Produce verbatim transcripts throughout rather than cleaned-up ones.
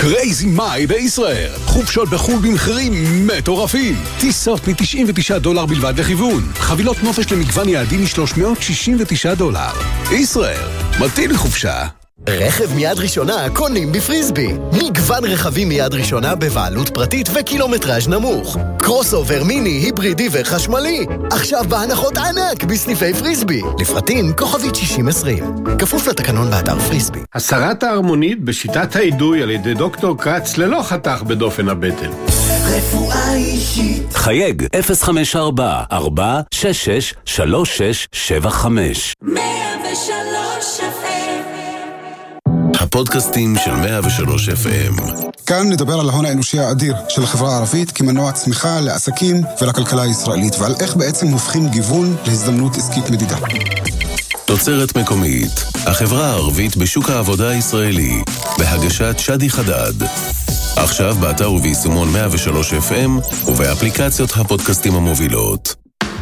קרייזי מאי בישראל. חופשות בחול במחירים מטורפים. טיסות מ-תשעים ותשעה דולר בלבד לכיוון. חבילות נופש למגוון יעדים מ-שלוש מאות שישים ותשעה דולר. ישראל, מתאים לחופשה. רכב מיד ראשונה קונים בפריסבי. מגוון רכבים מיד ראשונה בבעלות פרטית וקילומטראז' נמוך. קרוס אובר מיני, היברידי וחשמלי. עכשיו בהנחות ענק בסניפי פריסבי. לפרטים כוכבית שישים עשרים. כפוף לתקנון באתר פריסבי. הסרת ההרמונית בשיטת העידוי על ידי דוקטור קרץ ללא חתך בדופן הבטן. רפואה אישית. חייג אפס חמש ארבע ארבע שש שש שלוש שש שבע חמש. מאה ושלוש אף אם. הפודקאסטים של מאה ושלוש אף אם. כאן נדבר על ההון האנושי האדיר של החברה הערבית כמנוע צמיחה לעסקים ולכלכלה הישראלית, ועל איך בעצם הופכים גיוון להזדמנות עסקית מדידה. תוצרת מקומית, החברה הערבית בשוק העבודה הישראלי, בהגשת שדי חדד. עכשיו באתר וביישומון מאה ושלוש אף אם ובאפליקציות הפודקאסטים המובילות.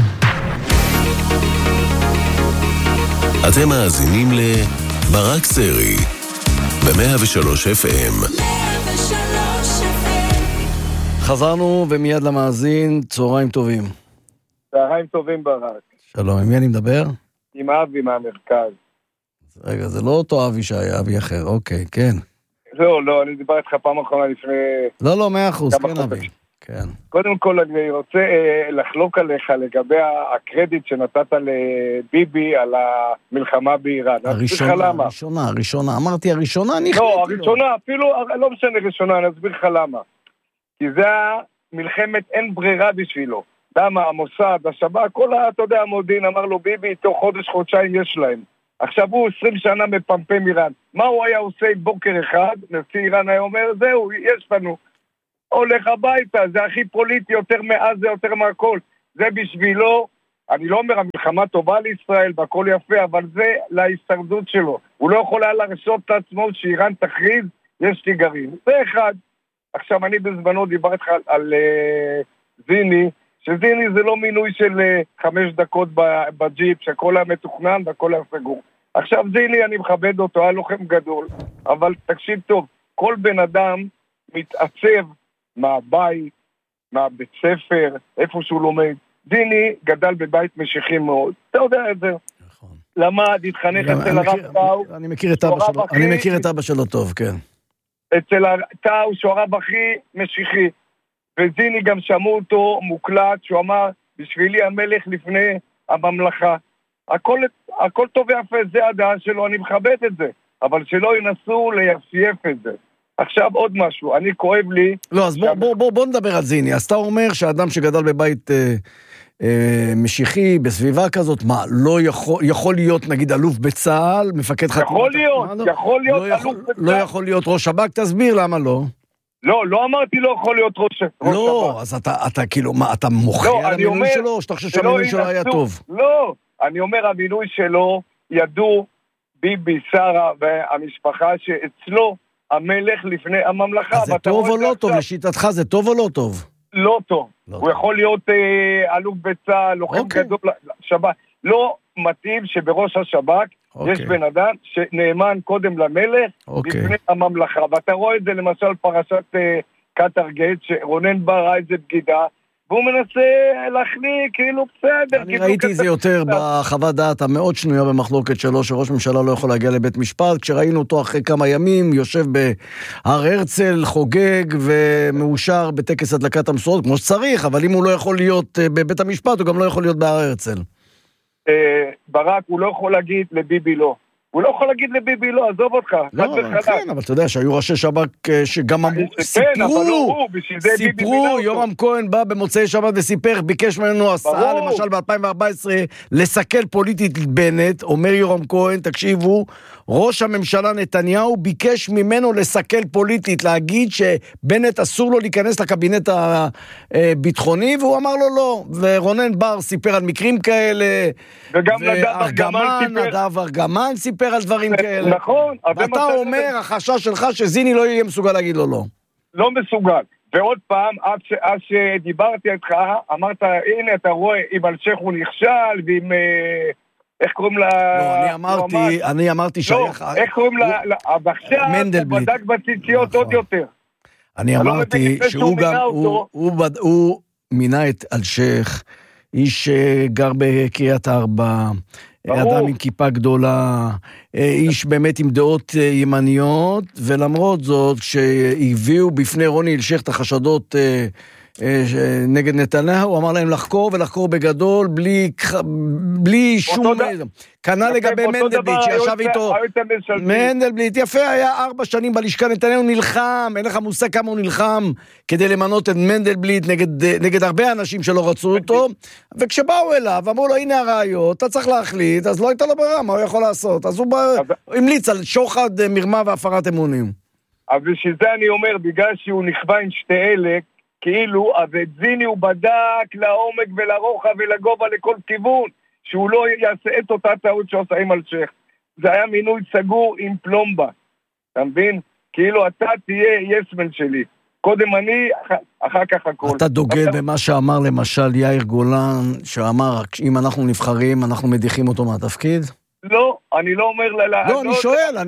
אתם מאזינים לברק סרי ב-מאה ושלוש אף אם. חזרנו ומיד למאזין, צהריים טובים. צהריים טובים ברק. שלום, עם מי אני מדבר? עם אבי מהמרכז. רגע, זה לא אותו אבי שהיה, אבי אחר, אוקיי, כן. לא, לא, אני דיבר איתך פעם אחרונה לפני... לא, לא, מאה אחוז, כן אבי. כן. קודם כל אני רוצה אה, לחלוק עליך לגבי הקרדיט שנתת לביבי על המלחמה באיראן. הראשונה, הראשונה, הראשונה, אמרתי הראשונה, אני לא, הראשונה, לו. אפילו, לא משנה ראשונה, אני אסביר לך למה. כי זה מלחמת אין ברירה בשבילו. למה המוסד, השב"כ, כל ה, אתה יודע, המודיעין אמר לו ביבי, תוך חודש, חודשיים יש להם. עכשיו הוא עשרים שנה מפמפם איראן. מה הוא היה עושה בוקר אחד? נשיא איראן היה אומר, זהו, יש לנו. הולך הביתה, זה הכי פוליטי, יותר מאז זה יותר מהכל. זה בשבילו, אני לא אומר, המלחמה טובה לישראל, והכל יפה, אבל זה להישרדות שלו. הוא לא יכול היה לרשות את עצמו שאיראן תכריז, יש לי גרעין. זה אחד. עכשיו, אני בזמנו דיברתי על, על uh, זיני, שזיני זה לא מינוי של uh, חמש דקות בג'יפ, שכל היה מתוכנן והכל היה סגור. עכשיו, זיני, אני מכבד אותו, היה לוחם גדול, אבל תקשיב טוב, כל בן אדם מתעצב מהבית, מהבית ספר, איפה שהוא לומד. זיני גדל בבית משיחי מאוד, אתה יודע את זה. נכון. למד, התחנך אצל הרב טאו. אני מכיר את אבא שלו, אני מכיר את אבא שלו טוב, כן. אצל טאו, שהוא הרב הכי משיחי. וזיני גם שמעו אותו מוקלט, שהוא אמר, בשבילי המלך לפני הממלכה. הכל, הכל טוב ויפה, זה הדעה שלו, אני מכבד את זה. אבל שלא ינסו לייפייף את זה. עכשיו עוד משהו, אני כואב לי... לא, אז בוא, בוא, בוא, בוא נדבר על זיני. אז אתה אומר שאדם שגדל בבית אה, אה, משיחי, בסביבה כזאת, מה, לא יכול, יכול להיות נגיד אלוף בצהל, מפקד חטיבת... יכול להיות, לא, יכול להיות לא אלוף יכול, בצהל. לא יכול להיות ראש שב"כ, תסביר למה לא. לא, לא אמרתי לא יכול להיות ראש שב"כ. לא, אז אתה, אתה כאילו, מה, אתה מוחה לא, על המינוי אומר, שלו, או שאתה חושב שהמינוי שלו היה טוב? לא, אני אומר, המינוי שלו, ידעו ביבי, שרה והמשפחה שאצלו, המלך לפני הממלכה. אז זה טוב או לא טוב? לשיטתך זה טוב או לא טוב? לא טוב. הוא יכול להיות אלוף בצהל, לוחם גדול, שב"כ. לא מתאים שבראש השב"כ יש בן אדם שנאמן קודם למלך לפני הממלכה. ואתה רואה את זה למשל פרשת קטר גייט, שרונן בר ראה איזה בגידה, והוא מנסה להחליק, כאילו בסדר. אני ראיתי את זה יותר בחוות דעת המאוד שנויה במחלוקת שלו, שראש ממשלה לא יכול להגיע לבית משפט, כשראינו אותו אחרי כמה ימים, יושב בהר הרצל, חוגג ומאושר בטקס הדלקת המשואות, כמו שצריך, אבל אם הוא לא יכול להיות בבית המשפט, הוא גם לא יכול להיות בהר הרצל. ברק, הוא לא יכול להגיד לביבי לא. הוא לא יכול להגיד לביבי לא, עזוב אותך. לא, כן, אבל אתה יודע שהיו ראשי שב"כ שגם סיפרו, סיפרו, יורם כהן בא במוצאי שבת וסיפר, ביקש ממנו הסעה, למשל ב-אלפיים וארבע עשרה, לסכל פוליטית בנט, אומר יורם כהן, תקשיבו, ראש הממשלה נתניהו ביקש ממנו לסכל פוליטית, להגיד שבנט אסור לו להיכנס לקבינט הביטחוני, והוא אמר לו לא, ורונן בר סיפר על מקרים כאלה, וגם נדב ארגמן סיפר על דברים כאלה. נכון. ואתה אומר, החשש שלך שזיני לא יהיה מסוגל להגיד לו לא. לא מסוגל. ועוד פעם, אז שדיברתי איתך, אמרת, הנה אתה רואה, אם אלשך הוא נכשל, ואם איך קוראים לה... לא, אני אמרתי, אני אמרתי שייך... לא, איך קוראים לה... הבחשע, הוא בדק בציציות עוד יותר. אני אמרתי שהוא גם... הוא מינה את אלשייך, איש גר בקריית ארבע, אדם עם כיפה גדולה, איש באמת עם דעות ימניות, ולמרות זאת, כשהביאו בפני רוני אלשייך את החשדות נגד נתניהו, הוא אמר להם לחקור ולחקור בגדול, בלי, בלי שום... כנ"ל לגבי מנדלבליט, שישב איתו... מנדלבליט, יפה, היה ארבע שנים בלשכה, נתניהו נלחם, אין לך מושג כמה הוא נלחם, כדי למנות את מנדלבליט נגד, נגד הרבה אנשים שלא רצו אותו, וכשבאו אליו, אמרו לו, הנה הראיות, אתה צריך להחליט, אז לא הייתה לו ברירה, מה הוא יכול לעשות? אז הוא המליץ על שוחד, מרמה והפרת אמונים. אבל בשביל זה אני אומר, בגלל שהוא נכווה עם שתי אלה, כאילו, אז את זיני הוא בדק לעומק ולרוחב ולגובה לכל כיוון, שהוא לא יעשה את אותה טעות שעושה עם אלשייך. זה היה מינוי סגור עם פלומבה. אתה מבין? כאילו אתה תהיה יסמן שלי. קודם אני, אחר כך הכל. אתה דוגל במה שאמר למשל יאיר גולן, שאמר, אם אנחנו נבחרים, אנחנו מדיחים אותו מהתפקיד? לא, אני לא אומר... לא, אני שואל,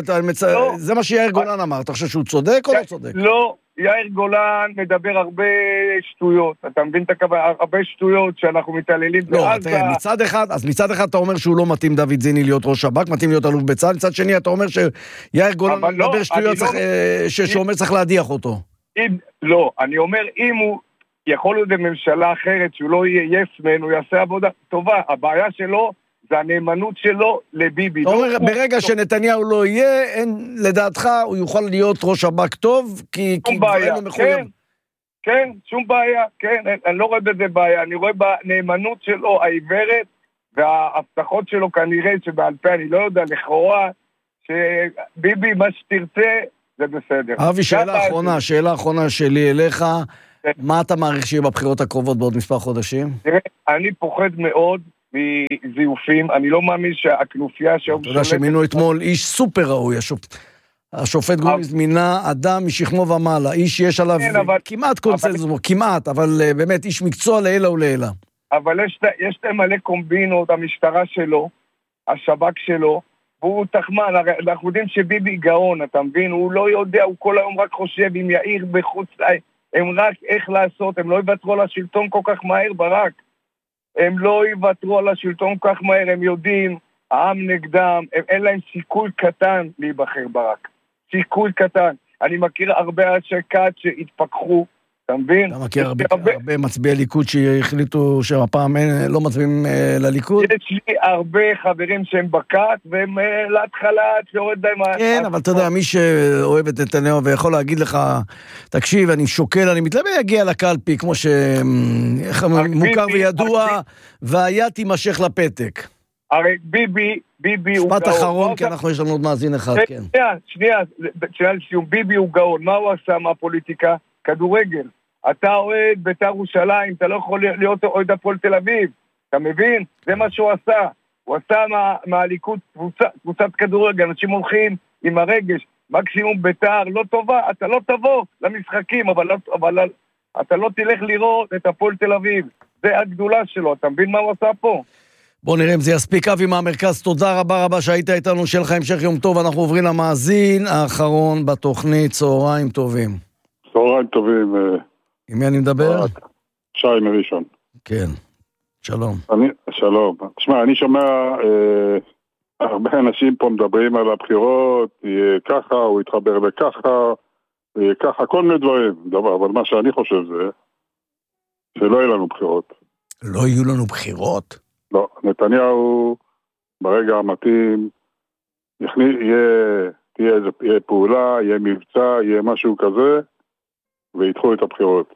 זה מה שיאיר גולן אמר. אתה חושב שהוא צודק או לא צודק? לא. יאיר גולן מדבר הרבה שטויות, אתה מבין את הכוונה, הרבה שטויות שאנחנו מתעללים בעזה. לא, מצד אחד, אז מצד אחד אתה אומר שהוא לא מתאים דוד זיני להיות ראש שב"כ, מתאים להיות אלוף בצה"ל, מצד שני אתה אומר שיאיר גולן מדבר שטויות שאומר צריך להדיח אותו. לא, אני אומר, אם הוא יכול להיות בממשלה אחרת, שהוא לא יהיה יסמן, הוא יעשה עבודה טובה, הבעיה שלו זה הנאמנות שלו לביבי. אתה אומר, ברגע שנתניהו לא יהיה, לדעתך הוא יוכל להיות ראש שב"כ טוב, כי אין לו מחויב. כן, שום בעיה, כן, אני לא רואה בזה בעיה, אני רואה בנאמנות שלו העיוורת, וההבטחות שלו כנראה שבעל פה, אני לא יודע, לכאורה, שביבי, מה שתרצה, זה בסדר. אבי, שאלה אחרונה, שאלה אחרונה שלי אליך, מה אתה מעריך שיהיה בבחירות הקרובות בעוד מספר חודשים? תראה, אני פוחד מאוד, מזיופים, אני לא מאמין שהכנופיה שהיום אתה יודע שמינו אתמול איש סופר ראוי, השופט גרוניס מינה אדם משכמו ומעלה, איש יש עליו כמעט קונסנזוס, כמעט, אבל באמת איש מקצוע לעילה ולעילה. אבל יש להם מלא קומבינות, המשטרה שלו, השב"כ שלו, והוא תחמן, אנחנו יודעים שביבי גאון, אתה מבין? הוא לא יודע, הוא כל היום רק חושב עם יאיר בחוץ, הם רק איך לעשות, הם לא יוותרו על השלטון כל כך מהר ברק. הם לא יוותרו על השלטון כך מהר, הם יודעים, העם נגדם, הם, אין להם סיכוי קטן להיבחר ברק. סיכוי קטן. אני מכיר הרבה אנשי כת שהתפכחו, אתה מבין? אתה מכיר הרבה, הרבה... הרבה מצביעי ליכוד שהחליטו שהפעם לא מצביעים אה, לליכוד? יש לי הרבה חברים שהם בכת, והם אה, להתחלה שיורד להם... כן, אבל אתה יודע, מי שאוהב את נתניהו ויכול להגיד לך, תקשיב, אני שוקל, אני מתלבט, יגיע לקלפי, כמו שמוכר וידוע, והיה תימשך לפתק. הרי ביבי, ביבי הוא גאון. משפט אחרון, כי אנחנו יש לנו עוד מאזין אחד, כן. שנייה, שנייה, שנייה לסיום, ביבי הוא גאון. מה הוא עשה מהפוליטיקה? כדורגל. אתה אוהד בית"ר ירושלים, אתה לא יכול להיות אוהד הפועל תל אביב. אתה מבין? זה מה שהוא עשה. הוא עשה מה, מהליכוד קבוצה, קבוצת כדורגל, אנשים הולכים עם הרגש. מקסימום בית"ר לא טובה, אתה לא תבוא למשחקים, אבל, לא, אבל אתה לא תלך לראות את הפועל תל אביב. זה הגדולה שלו, אתה מבין מה הוא עשה פה? בוא נראה אם זה יספיק. אבי מהמרכז, תודה רבה רבה שהיית איתנו, שיהיה לך המשך יום טוב. אנחנו עוברים למאזין האחרון בתוכנית. צהריים טובים. צהריים טובים. עם מי אני מדבר? שי מראשון. כן, שלום. אני, שלום. תשמע, אני שומע אה, הרבה אנשים פה מדברים על הבחירות, יהיה ככה, הוא יתחבר לככה, יהיה ככה, כל מיני דברים. דבר, אבל מה שאני חושב זה שלא יהיה לנו בחירות. לא יהיו לנו בחירות? לא, נתניהו ברגע המתאים יכני, יהיה, תהיה, איזה, יהיה פעולה, יהיה מבצע, יהיה משהו כזה, וידחו את הבחירות.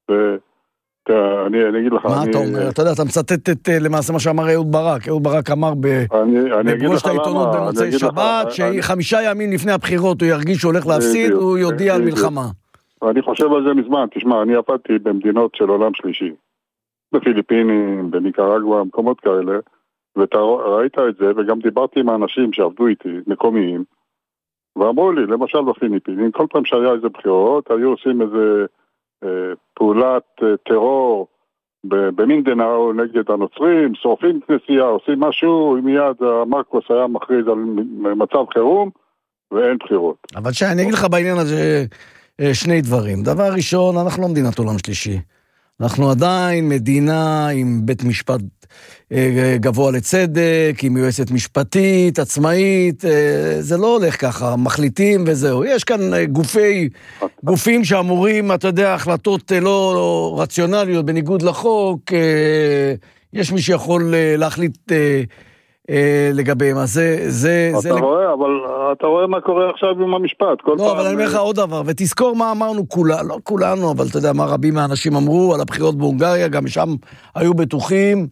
ואני אני אגיד לך... מה אני, אתה אומר? אתה יודע, אתה מצטט את למעשה מה שאמר אהוד ברק. אהוד ברק אמר בבראשת העיתונות במוצאי שבת, שחמישה ימים לפני הבחירות הוא ירגיש שהוא הולך להפסיד, הוא יודיע על מלחמה. אני חושב על זה מזמן. תשמע, אני עבדתי במדינות של עולם שלישי. בפיליפינים, בניקרגואה, מקומות כאלה, ואתה ראית את זה, וגם דיברתי עם האנשים שעבדו איתי, מקומיים, ואמרו לי, למשל בפיליפינים, כל פעם שהיה איזה בחירות, היו עושים איזה אה, פעולת אה, טרור במינדנאו נגד הנוצרים, שורפים כנסייה, עושים משהו, מיד מרקוס היה מכריז על מצב חירום, ואין בחירות. אבל שאני אגיד לך בעניין הזה שני דברים. דבר ראשון, אנחנו לא מדינת עולם שלישי. אנחנו עדיין מדינה עם בית משפט גבוה לצדק, עם יועצת משפטית, עצמאית, זה לא הולך ככה, מחליטים וזהו. יש כאן גופי, גופים שאמורים, אתה יודע, החלטות לא רציונליות בניגוד לחוק, יש מי שיכול להחליט לגביהם, אז זה... זה, אתה זה רואה, אבל אתה רואה מה קורה עכשיו עם המשפט. לא, אבל אני אומר לך עוד דבר, ותזכור מה אמרנו כולנו, לא כולנו, אבל אתה יודע מה רבים מהאנשים אמרו על הבחירות בהונגריה, גם שם היו בטוחים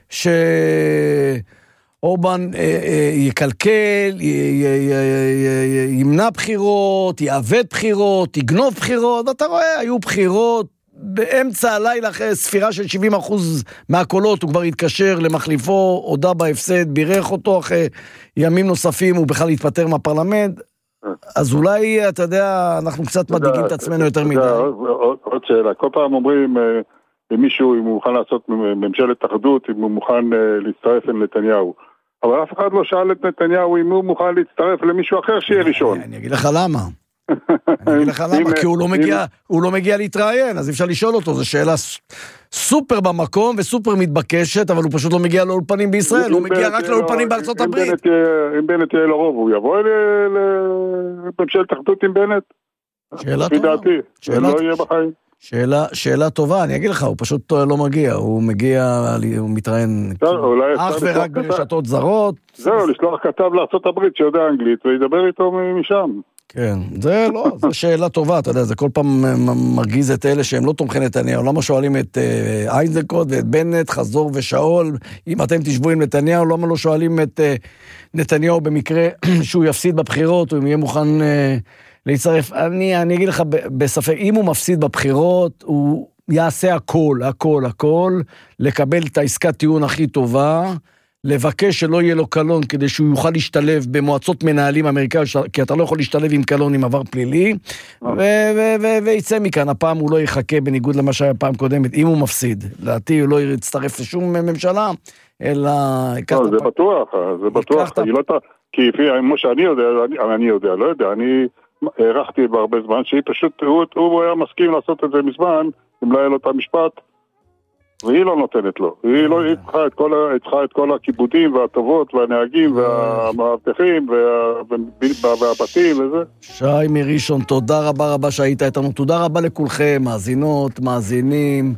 שאורבן יקלקל, ימנע בחירות, יעוות בחירות, יגנוב בחירות, ואתה רואה, היו בחירות, באמצע הלילה אחרי ספירה של שבעים אחוז מהקולות, הוא כבר התקשר למחליפו, הודע בהפסד, בירך אותו אחרי ימים נוספים, הוא בכלל התפטר מהפרלמנט, אז אולי, אתה יודע, אנחנו קצת מדאיגים את עצמנו יותר מדי. עוד שאלה, כל פעם אומרים, אם מישהו, אם הוא מוכן לעשות ממשלת אחדות, אם הוא מוכן להצטרף לנתניהו, אבל אף אחד לא שאל את נתניהו אם הוא מוכן להצטרף למישהו אחר שיהיה ראשון. אני אגיד לך למה. אני אגיד לך למה, כי הוא לא מגיע, הוא לא מגיע להתראיין, אז אפשר לשאול אותו, זו שאלה סופר במקום וסופר מתבקשת, אבל הוא פשוט לא מגיע לאולפנים בישראל, הוא מגיע רק לאולפנים בארצות הברית. אם בנט יהיה לו רוב, הוא יבוא לממשלת אחדות עם בנט? שאלה טובה. לא יהיה בחיים. שאלה, שאלה טובה, אני אגיד לך, הוא פשוט לא מגיע, הוא מגיע, הוא מתראיין אך ורק ברשתות זרות. זהו, לשלוח כתב לארצות הברית שיודע אנגלית, וידבר איתו משם. כן, זה לא, זו שאלה טובה, אתה יודע, זה כל פעם מרגיז את אלה שהם לא תומכי נתניהו, למה שואלים את איינזנקוט ואת בנט, חזור ושאול, אם אתם תשבו עם נתניהו, למה לא שואלים את נתניהו במקרה שהוא יפסיד בבחירות, או אם יהיה מוכן להצטרף, אני, אני אגיד לך בספק, אם הוא מפסיד בבחירות, הוא יעשה הכל, הכל, הכל, לקבל את העסקת טיעון הכי טובה, לבקש שלא יהיה לו קלון, כדי שהוא יוכל להשתלב במועצות מנהלים אמריקאים, כי אתה לא יכול להשתלב עם קלון עם עבר פלילי, ויצא מכאן, הפעם הוא לא יחכה בניגוד למה שהיה פעם קודמת, אם הוא מפסיד, לדעתי הוא לא יצטרף לשום ממשלה, אלא... זה בטוח, זה בטוח, כי כמו שאני יודע, אני יודע, לא יודע, אני הערכתי בהרבה זמן, שהיא פשוט, הוא היה מסכים לעשות את זה מזמן, אם לא היה לו את המשפט, והיא לא נותנת לו. היא לא צריכה את כל, צריכה את כל הכיבודים והטובות והנהגים והמאבטחים והבתים וזה. שי מראשון, תודה רבה רבה שהיית איתנו. תודה רבה לכולכם, מאזינות, מאזינים.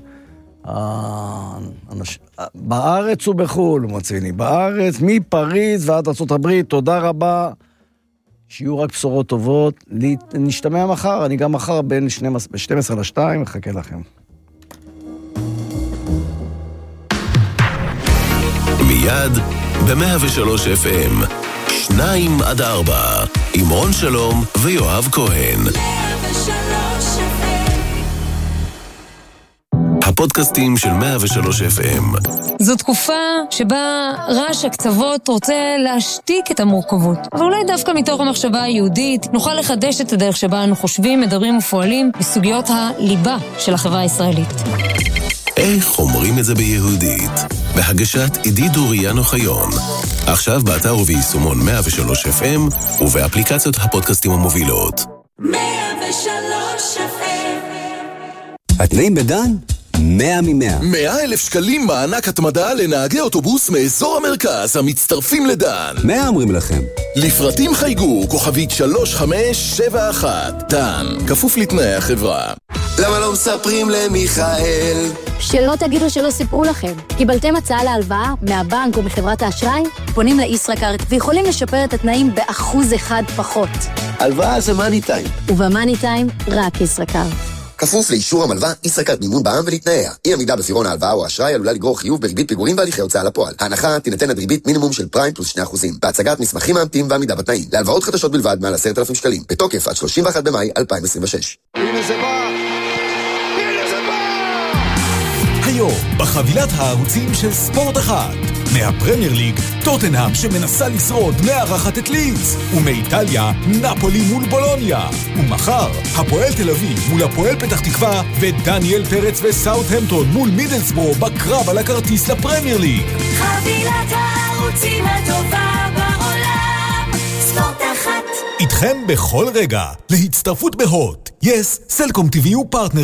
בארץ ובחול, מציני. בארץ, מפריז ועד ארצות הברית. תודה רבה. שיהיו רק בשורות טובות. נשתמע מחר. אני גם מחר בין שתים עשרה לשתיים. מחכה לכם. מיד ב-מאה ושלוש אף אם, שניים עד ארבע, עם רון שלום ויואב כהן. הפודקאסטים של מאה ושלוש אף אם. זו תקופה שבה רעש הקצוות רוצה להשתיק את המורכבות. אבל אולי דווקא מתוך המחשבה היהודית נוכל לחדש את הדרך שבה אנו חושבים, מדברים ופועלים בסוגיות הליבה של החברה הישראלית. איך אומרים את זה ביהודית? בהגשת עידית אוריאן אוחיון. עכשיו באתר וביישומון מאה ושלוש אף אם ובאפליקציות הפודקאסטים המובילות. מאה ושלוש אף אם. התנאים בדן? מאה ממאה. מאה אלף שקלים מענק התמדה לנהגי אוטובוס מאזור המרכז המצטרפים לדן. מה אומרים לכם? לפרטים חייגו כוכבית שלוש חמש שבע אחת. דן, כפוף לתנאי החברה. למה לא מספרים למיכאל? שלא תגידו שלא סיפרו לכם. קיבלתם הצעה להלוואה מהבנק או מחברת האשראי? פונים לישראכרט ויכולים לשפר את התנאים באחוז אחד פחות. הלוואה זה מאני טיים. ובמאני טיים רק ישראכרט. כפוף לאישור המלווה, ישראכרט מימון בע"מ ולתנאיה. אי עמידה בפירעון ההלוואה או האשראי עלולה לגרור חיוב בריבית פיגורים והליכי הוצאה לפועל. ההנחה תינתן עד ריבית מינימום של פריים פלוס שני אחוזים. בהצגת מסמכים מאמתים ועמידה בתנאים. להלוואות חדשות בלבד מעל עשרת אלפים שקלים. בתוקף עד שלושים ואחד במאי אלפיים עשרים ושש. הנה זה בא! הנה זה בא! היום בחבילת הערוצים של ספורט אחת. מהפרמייר ליג, טוטנהאם שמנסה לשרוד מארחת את לידס, ומאיטליה, נפולי מול בולוניה. ומחר, הפועל תל אביב מול הפועל פתח תקווה, ודניאל פרץ וסאות'המפטון מול מידלסבורו בקרב על הכרטיס לפרמייר ליג. חבילת הערוצים הטובה בעולם, ספורט אחת. איתכם בכל רגע, להצטרפות בהוט. יס, סלקום טי וי הוא פרטנר